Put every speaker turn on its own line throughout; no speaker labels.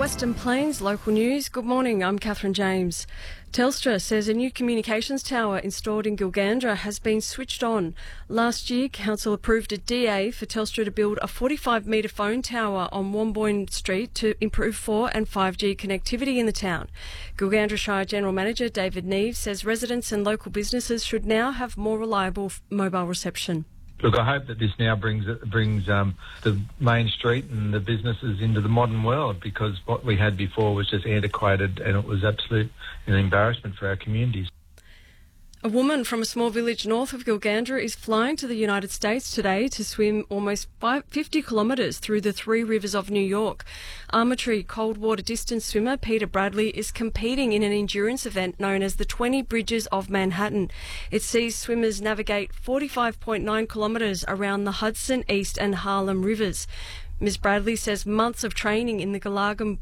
Western Plains local news. Good morning, I'm Catherine James. Telstra says a new communications tower installed in Gilgandra has been switched on. Last year, Council approved a DA for Telstra to build a 45-metre phone tower on Wombourne Street to improve 4 and 5G connectivity in the town. Gilgandra Shire General Manager David Neave says residents and local businesses should now have more reliable mobile reception.
Look, I hope that this now brings the main street and the businesses into the modern world, because what we had before was just antiquated and it was absolute an embarrassment for our communities.
A woman from a small village north of Gilgandra is flying to the United States today to swim almost 50 kilometres through the Three Rivers of New York. Armatory cold water distance swimmer Peter Bradley is competing in an endurance event known as the 20 Bridges of Manhattan. It sees swimmers navigate 45.9 kilometres around the Hudson, East and Harlem rivers. Ms Bradley says months of training in the Gulagan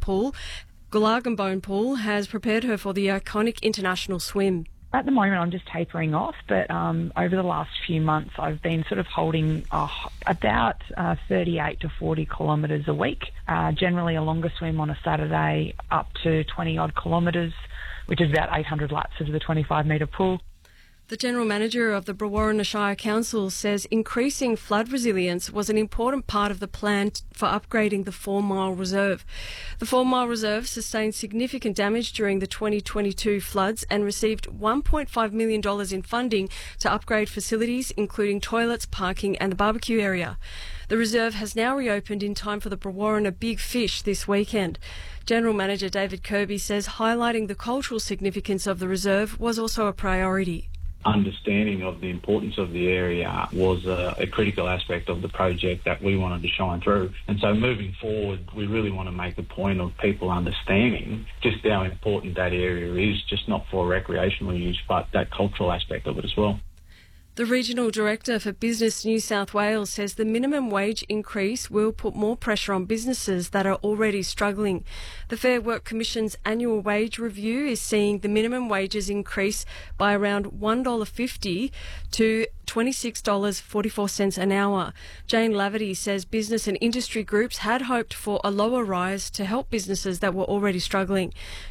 Bone Pool has prepared her for the iconic international swim.
At the moment, I'm just tapering off, but over the last few months, I've been sort of holding about 38 to 40 kilometres a week, generally a longer swim on a Saturday up to 20-odd kilometres, which is about 800 laps of the 25-metre pool.
The General Manager of the Brewarrina Shire Council says increasing flood resilience was an important part of the plan for upgrading the 4 Mile Reserve. The 4 Mile Reserve sustained significant damage during the 2022 floods and received $1.5 million in funding to upgrade facilities, including toilets, parking and the barbecue area. The reserve has now reopened in time for the Brewarrina Big Fish this weekend. General Manager David Kirby says highlighting the cultural significance of the reserve was also a priority.
Understanding of the importance of the area was a critical aspect of the project that we wanted to shine through. And so moving forward, we really want to make a point of people understanding just how important that area is, just not for recreational use, but that cultural aspect of it as well.
The Regional Director for Business New South Wales says the minimum wage increase will put more pressure on businesses that are already struggling. The Fair Work Commission's annual wage review is seeing the minimum wages increase by around $1.50 to $26.44 an hour. Jane Laverty says business and industry groups had hoped for a lower rise to help businesses that were already struggling.